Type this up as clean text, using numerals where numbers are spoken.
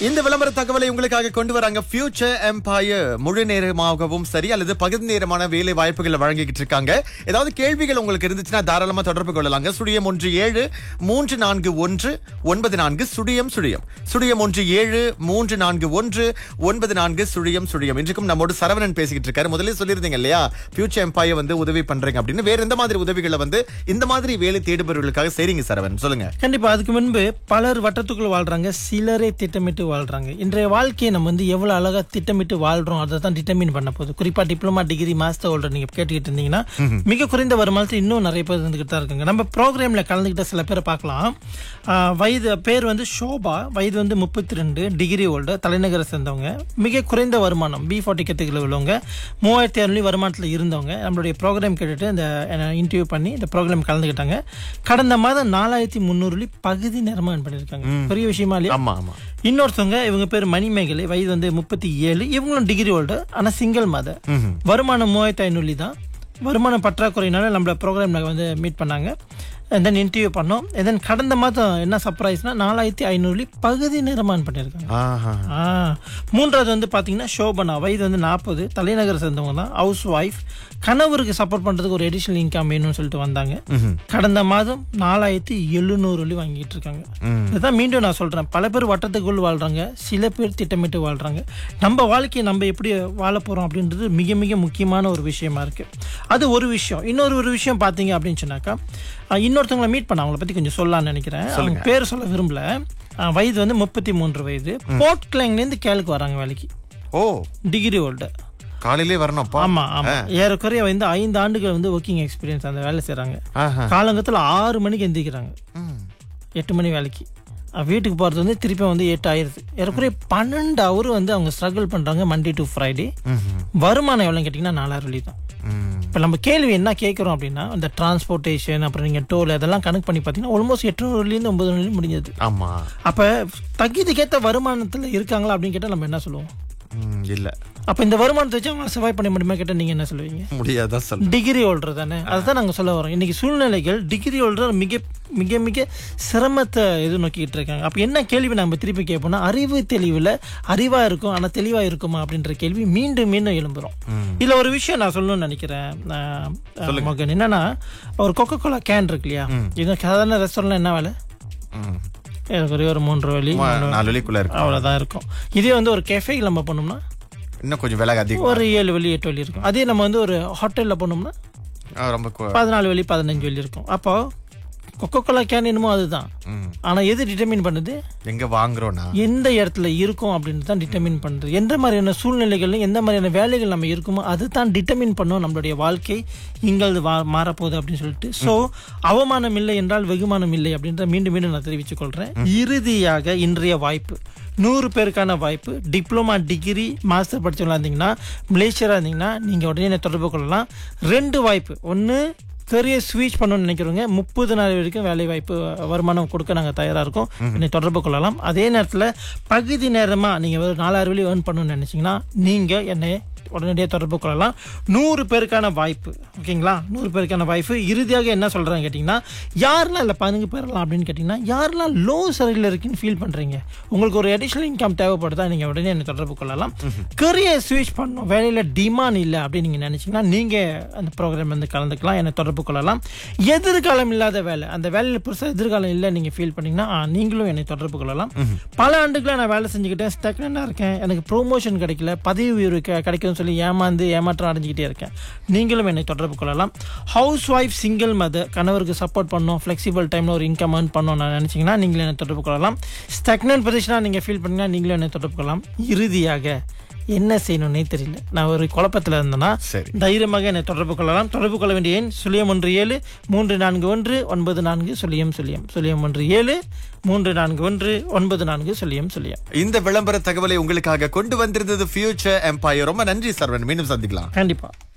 இந்த விளம்பர தகவலை உங்களுக்காக கொண்டு வராங்க ஃபியூச்சர் எம்பயர். முழு நேரமாகவும் சரி அல்லது பகுதி நேரமான வேலை வாய்ப்புகளை வழங்கிக்கிட்டு இருக்காங்க. ஏதாவது கேள்விகள் உங்களுக்கு இருந்துச்சுன்னா தாராளமா தொடர்பு கொள்ளலாங்க. 017341994 இன்றைக்கும் நம்மோடு சரவணன் பேசிக்கிட்டு இருக்காரு. முதல்ல சொல்லியிருந்தீங்க இல்லையா, ஃபியூச்சர் எம்பயர் வந்து உதவி பண்றீங்க அப்படின்னு. வேற எந்த மாதிரி உதவிகளை வந்து இந்த மாதிரி வேலை தேடுபவர்களுக்காக செய்றீங்க சரவணன், சொல்லுங்க. கண்டிப்பா. அதுக்கு முன்பு பலர் வட்டத்துக்குள் வாழ்றாங்க, சிலரே திட்டமிட்டு வாழ்றாங்க. இன்றைய வாழ்க்கையை நம்ம வந்து எவ்வளவு அழகா திட்டமிட்டு வாழ்றோம் அதை தான் டிட்டர்மின் பண்ண போகுது. குறிப்பா டிப்ளமா, டிகிரி, மாஸ்டர் ஹோல்டர் நீங்க கேட்டுக்கிட்டு இருந்தீங்கன்னா மிக குறைந்த வருமானத்தில் இன்னும் நிறைய பேர் இருந்துகிட்டு தான் இருக்காங்க. நம்ம ப்ரோக்ராம்ல கலந்துகிட்ட சில பேரை பார்க்கலாம். வயது பேர் வந்து ஷோபா, வயது வந்து 32, டிகிரி ஹோல்டர், தலைநகரை சேர்ந்தவங்க, மிக குறைந்த வருமானம், B40 கேட்டகரியில் உள்ளவங்க, 3600 வருமானத்தில் இருந்தவங்க நம்மளுடைய ப்ரோக்ராம் கேட்டுட்டு இந்த இன்டர்வியூ பண்ணி இந்த ப்ரோக்ராம் கலந்துக்கிட்டாங்க. கடந்த மாதம் 4300 பகுதி நேரமா பண்ணிருக்காங்க. பெரிய விஷயமா இல்லையா? இன்னொருத்தவங்க, இவங்க பேர் மணிமேகலை, வயது வந்து 37, இவங்களும் டிகிரி ஹோல்டர், ஆனா சிங்கிள் மதர், வருமானம் 3500 தான். வருமான பற்றாக்குறையினால நம்மள ப்ரோக்ராம்ல வந்து மீட் பண்ணாங்க, தென் இன்டர்வியூ பண்ணோம். தென் கடந்த மாதம் என்ன சர்ப்ரைஸ்னா 4500 பகுதி நேரமான் பண்ணியிருக்காங்க. மூன்றாவது வந்து பாத்தீங்கன்னா ஷோபனா, வயது வந்து 40, தலைநகர் சேர்ந்தவங்க தான், ஹவுஸ் ஒய்ஃப், கணவருக்கு சப்போர்ட் பண்றதுக்கு ஒரு அடிஷனல் இன்கம் வேணும்னு சொல்லிட்டு வந்தாங்க. கடந்த மாதம் 4700 வாங்கிட்டு இருக்காங்க. இதுதான் மீண்டும் நான் சொல்றேன், பல பேர் வட்டத்துக்குள் வாழ்றாங்க, சில பேர் திட்டமிட்டு வாழ்றாங்க. நம்ம வாழ்க்கையை நம்ம எப்படி வாழ போறோம் அப்படின்றது மிக மிக முக்கியமான ஒரு விஷயமா இருக்கு. அது ஒரு விஷயம். இன்னொரு விஷயம் பாத்தீங்க அப்படின்னு சொன்னாக்கா, இன்னொருத்தவங்களை மீட் பண்ண, அவங்களை பத்தி கொஞ்சம் சொல்லலாம்னு நினைக்கிறேன். அவங்க பேர் சொல்ல விரும்பல. வயது வந்து 33 வயது, போர்ட் கிளைங்ல இருந்து கேளுக்கு வராங்க வேலைக்கு. டிகிரி ஹோல்டர், காலையிலே வரணும். ஆமா ஆமா. ஏறக்குறைய வந்து 5 ஆண்டுகள் வந்து ஒர்க்கிங் எக்ஸ்பீரியன்ஸ் அந்த வேலை செய்யறாங்க. காலங்கத்துல 6 மணிக்கு எந்திரிக்கிறாங்க, 8 மணி வேலைக்கு. வீட்டுக்கு போறது வந்து திருப்பி வந்து 8 ஆயிருது. ஏறக்குறைய 12 hour வந்து அவங்க ஸ்ட்ரகிள் பண்றாங்க, மண்டே டு ஃப்ரைடே. வருமானம் எவ்வளவு கேட்டீங்கன்னா 4000 தான். இப்ப நம்ம கேள்வி என்ன கேட்கிறோம் அப்படின்னா, இந்த டிரான்ஸ்போர்டேஷன், அப்புறம் நீங்க டோல், அதெல்லாம் கணக்கு பண்ணி பாத்தீங்கன்னா ஆல்மோஸ்ட் 800 இருந்து 900 முடிஞ்சது. அப்ப தகுதிக்கேற்ற வருமானத்துல இருக்காங்களா அப்படின்னு கேட்டா நம்ம என்ன சொல்லுவோம்? இல்ல. அப்ப இந்த வருமானத்தை வச்சு அவங்க சர்வை பண்ண முடியுமா கேட்டா நீங்க என்ன சொல்லுவீங்க? முடியாதான். டிகிரி ஹோல்டர் தானே, அதுதான் நாங்க சொல்ல வரோம். இன்னைக்கு சூழ்நிலைகள் டிகிரி ஹோல்டர் மிக மிக மிக சிரமத்தை நோக்கிட்டு இருக்காங்க. அப்ப என்ன கேள்வி நம்ம திருப்பி கேட்போம்னா, அறிவு தெளிவுல அறிவா இருக்கும் ஆனா தெளிவா இருக்குமா அப்படின்ற கேள்வி மீண்டும் மீண்டும் எழும்புறோம். இதுல ஒரு விஷயம் நான் சொல்லணும்னு நினைக்கிறேன் மகன். என்னன்னா, ஒரு கொக்கோ கோலா கேன் இருக்கு இல்லையா, இது சாதாரண ரெஸ்டாரண்ட்ல என்ன வேலை? ஒரு 3 வழி 4 வழிக்குள்ள இருக்கு, அவ்வளவுதான் இருக்கும். இதே வந்து ஒரு கேஃபே நம்ம பண்ணோம்னா இன்னும் கொஞ்சம் விலை அதிகம், ஒரு 7 வழி 8 வழி இருக்கும். அதே நம்ம வந்து ஒரு ஹோட்டல்ல பண்ணோம்னா ரொம்ப 14 வழி 15 வழி இருக்கும். அப்போ கொக்கோ கோலா கேன் என்னமோ அதுதான். ஆனா எது டிட்டர்மின் பண்ணுது? எங்க வாங்குறோம்னா எந்த இடத்துல இருக்கும் அப்படின்னு தான் டிட்டர்மின் பண்றது. எந்த மாதிரியான சூழ்நிலைகள், எந்த மாதிரியான வேலைகள் நம்ம இருக்குமோ அதுதான் டிட்டர்மின் பண்ணும் நம்மளுடைய வாழ்க்கை இங்கு மாறப்போகுது அப்படின்னு சொல்லிட்டு. சோ அவமானம் இல்லை என்றால் வெகுமானம் இல்லை அப்படின்ற மீண்டும் மீண்டும் நான் தெரிவித்துக் கொள்றேன். இறுதியாக இன்றைய வாய்ப்பு 100 பேருக்கான வாய்ப்பு. டிப்ளமா, டிகிரி, மாஸ்டர் படிச்சவங்களா இருந்தீங்கன்னா, மலேசியா இருந்தீங்கன்னா நீங்க உடனே தொடர்பு கொள்ளலாம். 2 வாய்ப்பு. ஒன்னு, கரியர் ஸ்விட்ச் பண்ணணும்னு நினைக்கிறவங்க 30 நாள் வரைக்கும் வேலை வாய்ப்பு வருமானம் கொடுக்க நாங்க தயாரா இருக்கோம், என்னை தொடர்பு கொள்ளலாம். அதே நேரத்துல பகுதி நேரமா நீங்க 4000 ஏர்ன் பண்ணணும்னு நினைச்சீங்கன்னா நீங்க என்னை உடனடியாக தொடர்பு கொள்ளலாம். 100 பேருக்கான வாய்ப்பு. ஓகேங்களா? 100 பேருக்கான வாய்ப்பு. இறுதியாக என்ன சொல்றாங்க கேட்டீங்கன்னா, யாரெல்லாம் இல்லை பங்கு பெறலாம் அப்படின்னு கேட்டீங்கன்னா, யாரெல்லாம் லோ சரீரில் இருக்குன்னு ஃபீல் பண்றீங்க, உங்களுக்கு ஒரு அடிஷனல் இன்கம் தேவைப்படுதா, நீங்க உடனே என்ன தொடர்பு கொள்ளலாம். கரியர் ஸ்விட்ச் பண்ணணும், வேலையில டிமாண்ட் இல்லை அப்படின்னு நீங்க நினைச்சீங்கன்னா நீங்க அந்த ப்ரோக்ராம் வந்து கலந்துக்கலாம், என்னை தொடர்பு கொள்ளலாம். எதிர்காலம் இல்லாத வேலை, அந்த வேலையில பெருசா எதிர்காலம் இல்லை நீங்க ஃபீல் பண்ணீங்கன்னா நீங்களும் என்னை தொடர்பு கொள்ளலாம். பல ஆண்டுகளா நான் வேலை செஞ்சுக்கிட்டேன், ஸ்டக்னண்டா இருக்கேன், எனக்கு ப்ரொமோஷன் கிடைக்கல, பதவி உயர்வு கிடைக்கும் சொல்லி ஏமாற்றம் அடைஞ்சிக்கிட்டே இருக்கேன், நீங்களும் என்னை தொடர்பு கொள்ளலாம். ஹவுஸ் ஒய்ஃப், சிங்கிள் மதர், கணவருக்கு சப்போர்ட் பண்ணணும், ஃபிளெக்சிபிள் டைம்ல ஒரு இன்கம் ஏர்ன் பண்ணணும் நினைச்சீங்கன்னா நீங்களும் என்னை தொடர்பு கொள்ளலாம். ஸ்டக்னன்ட் பொசிஷனா நீங்க ஃபீல் பண்ணீங்கன்னா நீங்களும் என்னை தொடர்பு கொள்ளலாம். இறுதியாக என்ன செய்யணும்னே தெரியல, நான் ஒரு குழப்பத்துல இருந்தேன்னா தைரியமாக என்னை தொடர்பு கொள்ளலாம். தொடர்பு கொள்ள வேண்டிய எண் 017341904. இந்த விளம்பர தகவலை உங்களுக்காக கொண்டு வந்திருந்தது ஃபியூச்சர் எம்பயர். ரொம்ப நன்றி சரவணன், மீண்டும் சந்திக்கலாம். கண்டிப்பா.